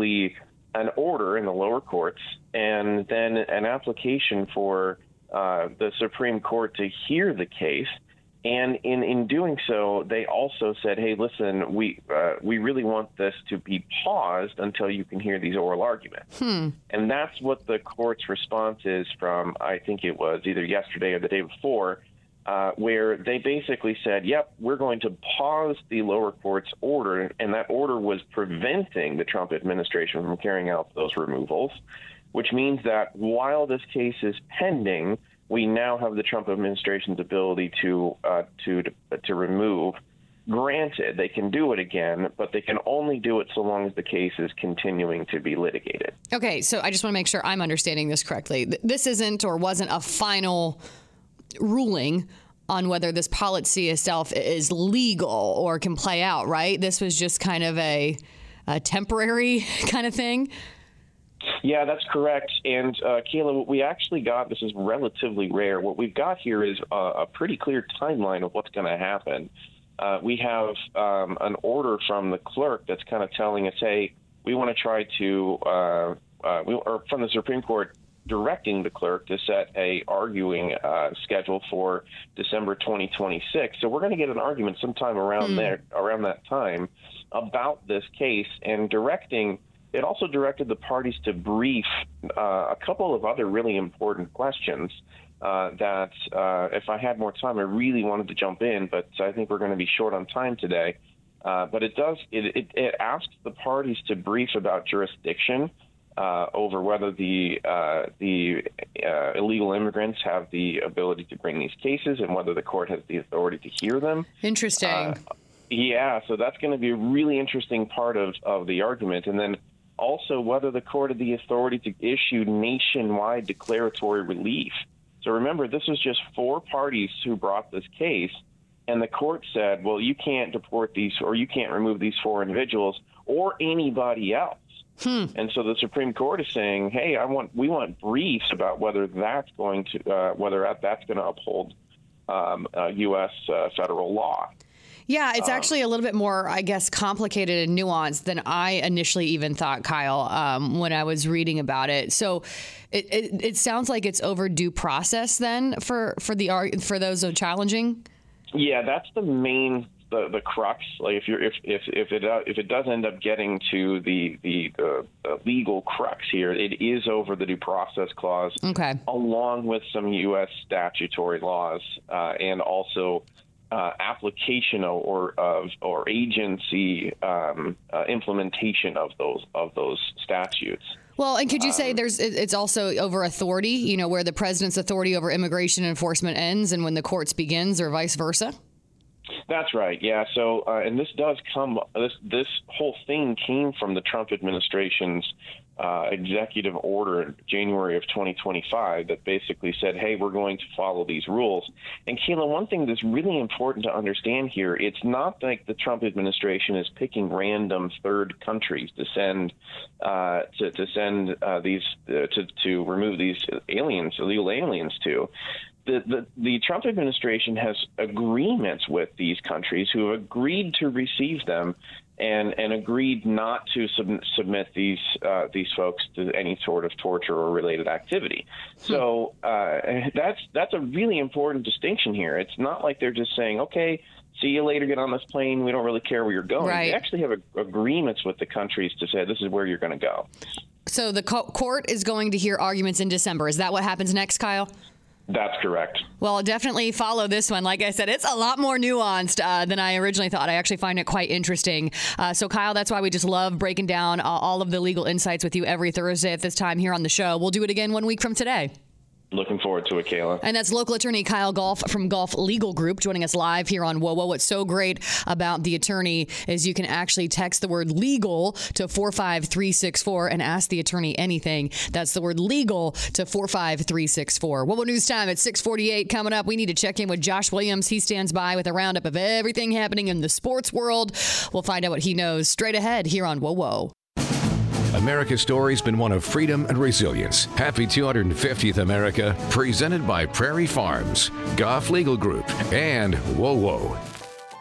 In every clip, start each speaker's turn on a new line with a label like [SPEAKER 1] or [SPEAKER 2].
[SPEAKER 1] basically an order in the lower courts and then an application for the Supreme Court to hear the case. And in doing so, they also said, hey, listen, we really want this to be paused until you can hear these oral arguments. And that's what the court's response is from, I think it was either yesterday or the day before, where they basically said, yep, we're going to pause the lower court's order. And that order was preventing the Trump administration from carrying out those removals, which means that while this case is pending, we now have the Trump administration's ability to remove. Granted, they can do it again, but they can only do it so long as the case is continuing to be litigated.
[SPEAKER 2] Okay, so I just want to make sure I'm understanding this correctly. This isn't or wasn't a final ruling on whether this policy itself is legal or can play out, right? This was just kind of a temporary kind of thing?
[SPEAKER 1] Yeah, that's correct. And Kayla, what we actually got, this is relatively rare. What we've got here is a pretty clear timeline of what's going to happen. We have an order from the clerk that's kind of telling us, hey, we want to try to, or from the Supreme Court directing the clerk to set a arguing schedule for December 2026. So we're going to get an argument sometime around around that time about this case, and it also directed the parties to brief a couple of other really important questions that if I had more time, I really wanted to jump in, but I think we're going to be short on time today. But it asks the parties to brief about jurisdiction over whether the illegal immigrants have the ability to bring these cases and whether the court has the authority to hear them.
[SPEAKER 2] Interesting.
[SPEAKER 1] Yeah, so that's going to be a really interesting part of the argument. And then also whether the court had the authority to issue nationwide declaratory relief. So remember, this was just 4 parties who brought this case, and the court said, well, you can't deport these or you can't remove these 4 individuals or anybody else. And so the Supreme Court is saying, hey, we want briefs about whether that's going to uphold U.S. federal law.
[SPEAKER 2] Yeah, it's actually a little bit more, I guess, complicated and nuanced than I initially even thought, Kyle, when I was reading about it. So it sounds like it's overdue process then for those who are challenging. Yeah,
[SPEAKER 1] that's the main the crux. Like if it does end up getting to the legal crux here, it is over the due process clause,
[SPEAKER 2] okay,
[SPEAKER 1] along with some U.S. statutory laws and also application or agency implementation of those statutes.
[SPEAKER 2] Well, and could you say it's also over authority, where the president's authority over immigration enforcement ends and when the courts begins, or vice versa?
[SPEAKER 1] That's right. Yeah. So, and this whole thing came from the Trump administration's executive order in January of 2025 that basically said, hey, we're going to follow these rules. And Kayla, one thing that's really important to understand here, it's not like the Trump administration is picking random third countries to send to remove these illegal aliens to. The Trump administration has agreements with these countries who have agreed to receive them and agreed not to submit these folks to any sort of torture or related activity. So that's a really important distinction here. It's not like they're just saying, okay, see you later, get on this plane, we don't really care where you're going.
[SPEAKER 2] Right.
[SPEAKER 1] They actually have agreements with the countries to say this is where you're going to go.
[SPEAKER 2] So the court is going to hear arguments in December. Is that what happens next, Kyle?
[SPEAKER 1] That's correct.
[SPEAKER 2] Well, I'll definitely follow this one. Like I said, it's a lot more nuanced than I originally thought. I actually find it quite interesting. So, Kyle, that's why we just love breaking down all of the legal insights with you every Thursday at this time here on the show. We'll do it again 1 week from today.
[SPEAKER 1] Looking forward to it, Kayla.
[SPEAKER 2] And that's local attorney Kyle Golf from Golf Legal Group joining us live here on WOWO. What's so great about the attorney is you can actually text the word legal to 45364 and ask the attorney anything. That's the word legal to 45364. WOWO News Time at 6:48 coming up. We need to check in with Josh Williams. He stands by with a roundup of everything happening in the sports world. We'll find out what he knows straight ahead here on WOWO.
[SPEAKER 3] America's story's been one of freedom and resilience. Happy 250th America, presented by Prairie Farms, Goff Legal Group, and WOWO.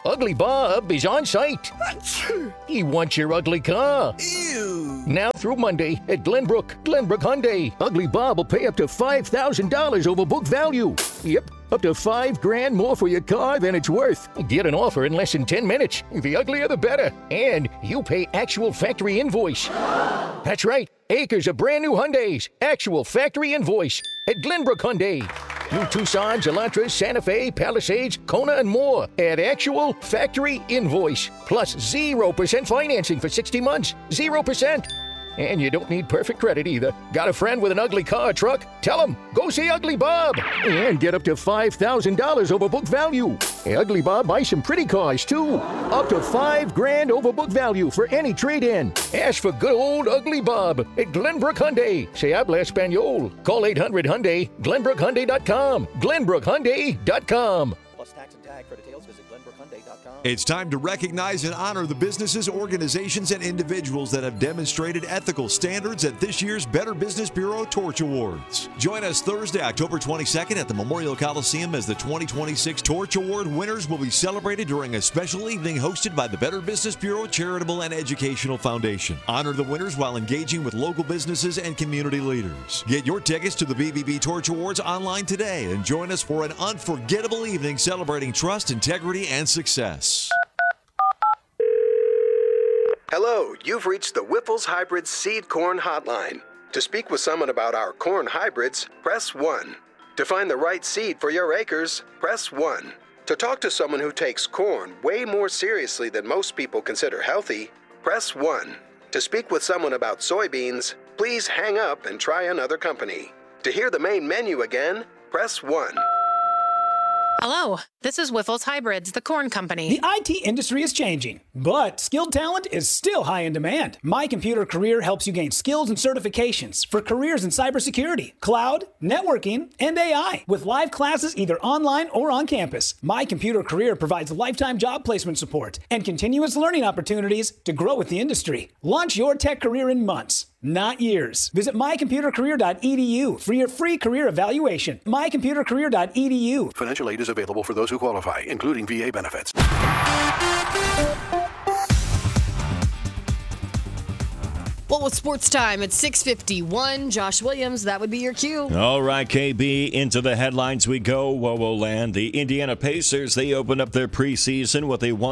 [SPEAKER 4] Ugly Bob is on site. He wants your ugly car.
[SPEAKER 5] Ew.
[SPEAKER 4] Now through Monday at Glenbrook Hyundai, Ugly Bob will pay up to $5,000 over book value. Yep, up to $5,000 more for your car than it's worth. Get an offer in less than 10 minutes. The uglier the better. And you pay actual factory invoice. That's right, acres of brand new Hyundais. Actual factory invoice at Glenbrook Hyundai. New Tucsons, Elantras, Santa Fe, Palisades, Kona, and more at actual factory invoice. Plus 0% financing for 60 months. 0%. And you don't need perfect credit either. Got a friend with an ugly car or truck? Tell him, go see Ugly Bob. And get up to $5,000 over book value. Ugly Bob buys some pretty cars too. Up to $5,000 over book value for any trade-in. Ask for good old Ugly Bob at Glenbrook Hyundai. Se habla español. Call 800-HYUNDAI, GlenbrookHyundai.com. GlenbrookHyundai.com.
[SPEAKER 6] Plus tax and tag. For details, visit GlenbrookHyundai.com.
[SPEAKER 5] It's time to recognize and honor the businesses, organizations, and individuals that have demonstrated ethical standards at this year's Better Business Bureau Torch Awards. Join us Thursday, October 22nd at the Memorial Coliseum as the 2026 Torch Award winners will be celebrated during a special evening hosted by the Better Business Bureau Charitable and Educational Foundation. Honor the winners while engaging with local businesses and community leaders. Get your tickets to the BBB Torch Awards online today and join us for an unforgettable evening celebrating trust, integrity, and success.
[SPEAKER 7] Hello, you've reached the Whiffles Hybrid Seed Corn Hotline. To speak with someone about our corn hybrids, press 1. To find the right seed for your acres, press 1. To talk to someone who takes corn way more seriously than most people consider healthy, press 1. To speak with someone about soybeans, please hang up and try another company. To hear the main menu again, press 1.
[SPEAKER 8] Hello, this is Whiffles Hybrids, the corn company.
[SPEAKER 9] The IT industry is changing, but skilled talent is still high in demand. My Computer Career helps you gain skills and certifications for careers in cybersecurity, cloud, networking, and AI, with live classes either online or on campus. My Computer Career provides lifetime job placement support and continuous learning opportunities to grow with the industry. Launch your tech career in months, not years. Visit mycomputercareer.edu for your free career evaluation. mycomputercareer.edu.
[SPEAKER 10] Financial aid is available for those who qualify, including VA benefits.
[SPEAKER 2] Well, with sports time, it's 6:51. Josh Williams, that would be your cue.
[SPEAKER 11] All right, KB, into the headlines we go. Whoa, land. The Indiana Pacers, they opened up their preseason with a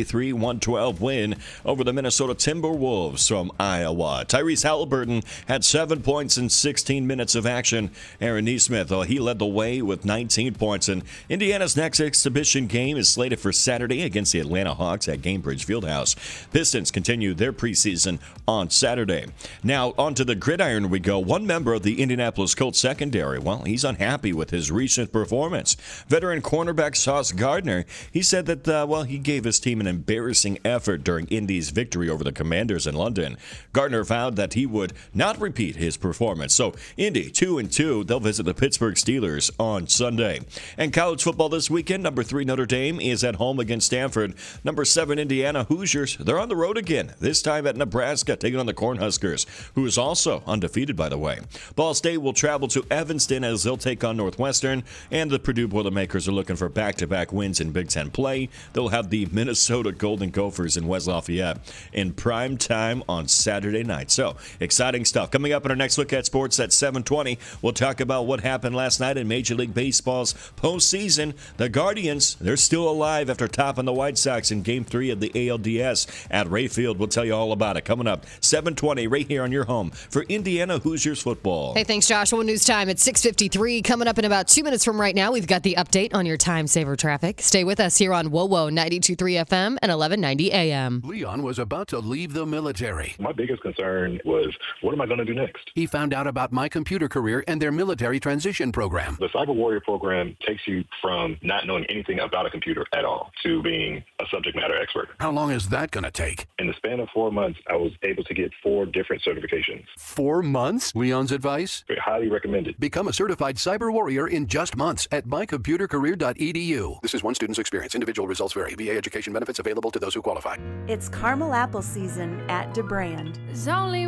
[SPEAKER 11] 123-112 win over the Minnesota Timberwolves from Iowa. Tyrese Halliburton had 7 points in 16 minutes of action. Aaron Nesmith, he led the way with 19 points. And Indiana's next exhibition game is slated for Saturday against the Atlanta Hawks at Gainbridge Fieldhouse. Pistons continue their preseason on Saturday. Now, onto the gridiron we go. One member of the Indianapolis Colts secondary, well, he's unhappy with his recent performance. Veteran cornerback Sauce Gardner, he said that, he gave his team an embarrassing effort during Indy's victory over the Commanders in London. Gardner vowed that he would not repeat his performance. So, Indy, 2-2, they'll visit the Pittsburgh Steelers on Sunday. And college football this weekend, number 3 Notre Dame is at home against Stanford. Number 7 Indiana Hoosiers, they're on the road again, this time at Nebraska, taking on the Cornhuskers, who is also undefeated, by the way. Ball State will travel to Evanston as they'll take on Northwestern, and the Purdue Boilermakers are looking for back-to-back wins in Big Ten play. They'll have the Minnesota Golden Gophers in West Lafayette in prime time on Saturday night. So, exciting stuff. Coming up in our next look at sports at 7:20, we'll talk about what happened last night in Major League Baseball's postseason. The Guardians, they're still alive after topping the White Sox in Game 3 of the ALDS at Rayfield. We'll tell you all about it coming up 7:20 right here on your home for Indiana Hoosiers football.
[SPEAKER 2] Hey, thanks, Joshua. News time at 6:53. Coming up in about 2 minutes from right now, we've got the update on your time saver traffic. Stay with us here on WOWO 92.3 FM and 1190 AM.
[SPEAKER 10] Leon was about to leave the military.
[SPEAKER 12] My biggest concern was, what am I going to do next?
[SPEAKER 10] He found out about My Computer Career and their military transition program.
[SPEAKER 12] The Cyber Warrior program takes you from not knowing anything about a computer at all to being a subject matter expert.
[SPEAKER 10] How long is that going to take?
[SPEAKER 12] In the span of 4 months, I was able to get 4 different certifications.
[SPEAKER 10] 4 months? Leon's advice?
[SPEAKER 12] Highly recommended.
[SPEAKER 10] Become a certified cyber warrior in just months at mycomputercareer.edu. This is one student's experience. Individual results vary. VA education benefits available to those who qualify.
[SPEAKER 13] It's caramel apple season at DeBrand.
[SPEAKER 14] There's only